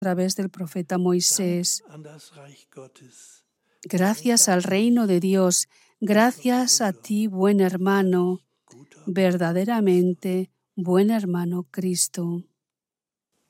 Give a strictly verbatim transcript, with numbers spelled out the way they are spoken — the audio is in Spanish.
través del profeta Moisés. Gracias al reino de Dios, gracias a ti, buen hermano, verdaderamente buen hermano Cristo.